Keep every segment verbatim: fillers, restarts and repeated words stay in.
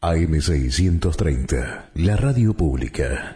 A M seiscientos treinta, la radio pública.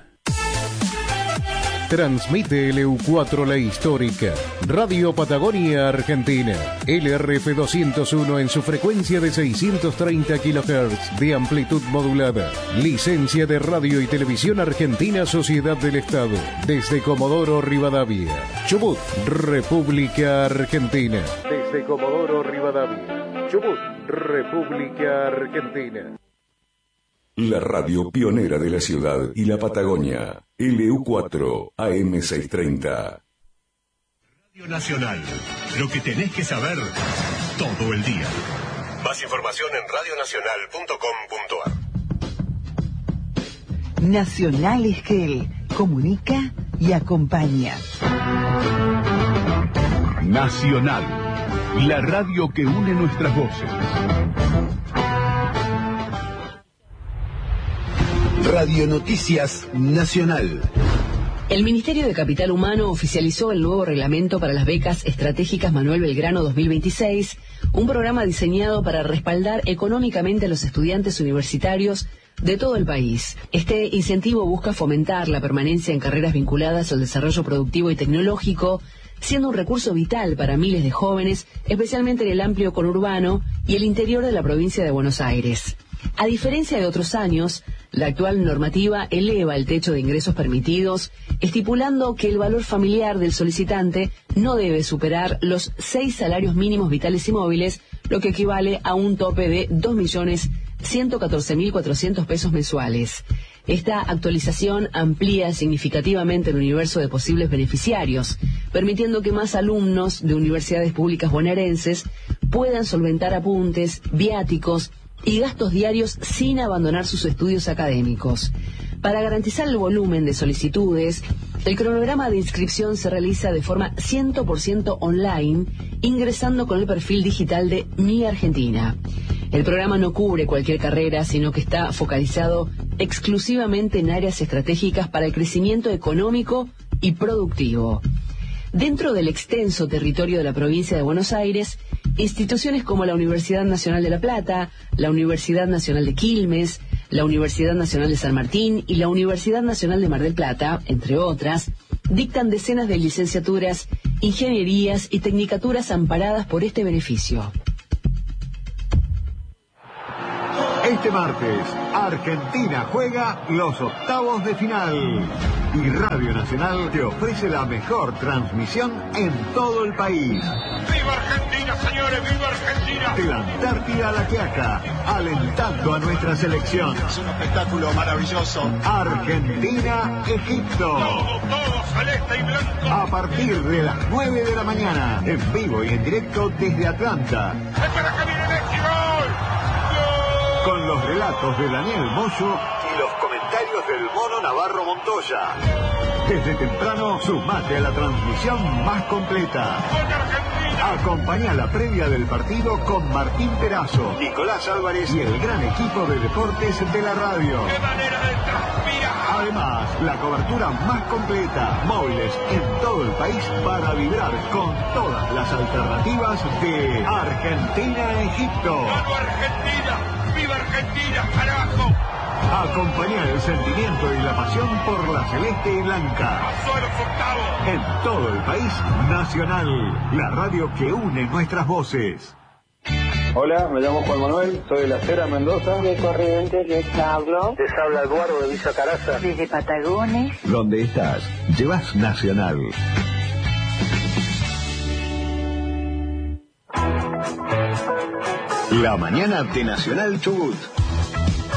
Transmite L U cuatro La Histórica, Radio Patagonia Argentina, L R F doscientos uno en su frecuencia de seiscientos treinta kilohertz de amplitud modulada. Licencia de Radio y Televisión Argentina Sociedad del Estado, desde Comodoro Rivadavia, Chubut, República Argentina. Desde Comodoro Rivadavia, Chubut, República Argentina. La radio pionera de la ciudad y la Patagonia. L U cuatro A M seiscientos treinta. Radio Nacional. Lo que tenés que saber todo el día. Más información en radio nacional punto com punto ar. Nacional Esquel. Comunica y acompaña. Nacional. La radio que une nuestras voces. Radio Noticias Nacional. El Ministerio de Capital Humano oficializó el nuevo reglamento para las becas estratégicas Manuel Belgrano dos mil veintiséis, un programa diseñado para respaldar económicamente a los estudiantes universitarios de todo el país. Este incentivo busca fomentar la permanencia en carreras vinculadas al desarrollo productivo y tecnológico, siendo un recurso vital para miles de jóvenes, especialmente en el amplio conurbano y el interior de la provincia de Buenos Aires. A diferencia de otros años, la actual normativa eleva el techo de ingresos permitidos, estipulando que el valor familiar del solicitante no debe superar los seis salarios mínimos vitales y móviles, lo que equivale a un tope de dos millones ciento catorce mil cuatrocientos pesos mensuales. Esta actualización amplía significativamente el universo de posibles beneficiarios, permitiendo que más alumnos de universidades públicas bonaerenses puedan solventar apuntes, viáticos y gastos diarios sin abandonar sus estudios académicos. Para garantizar el volumen de solicitudes, el cronograma de inscripción se realiza de forma cien por ciento online, ingresando con el perfil digital de Mi Argentina. El programa no cubre cualquier carrera, sino que está focalizado exclusivamente en áreas estratégicas para el crecimiento económico y productivo. Dentro del extenso territorio de la provincia de Buenos Aires, instituciones como la Universidad Nacional de La Plata, la Universidad Nacional de Quilmes, la Universidad Nacional de San Martín y la Universidad Nacional de Mar del Plata, entre otras, dictan decenas de licenciaturas, ingenierías y tecnicaturas amparadas por este beneficio. Este martes, Argentina juega los octavos de final. Y Radio Nacional te ofrece la mejor transmisión en todo el país. ¡Viva Argentina, señores! ¡Viva Argentina! De la Antártida a la Quiaca, alentando a nuestra selección. Es un espectáculo maravilloso. Argentina-Egipto. Todo, todo, celeste y blanco. A partir de las nueve de la mañana, en vivo y en directo desde Atlanta. ¡Espera que viene Messi! ¡Gol! Con los relatos de Daniel Moyo y los comentarios del Mono Navarro Montoya. Desde temprano, sumate a la transmisión más completa. Acompañá la previa del partido con Martín Perazo, Nicolás Álvarez y el gran equipo de deportes de la radio. ¡Qué manera de transpirar! Además, la cobertura más completa, móviles en todo el país para vibrar con todas las alternativas de Argentina-Egipto. ¡Vamos Argentina! ¡Viva Argentina, carajo! Acompañar el sentimiento y la pasión por la celeste y blanca. ¡Pasó a los octavos! En todo el país, Nacional, la radio que une nuestras voces. Hola, me llamo Juan Manuel, soy de La Cera, Mendoza. De Corrientes les hablo. Les habla Eduardo de Villa Caraza. Desde Patagones. Donde estás, llevas Nacional. La mañana de Nacional Chubut.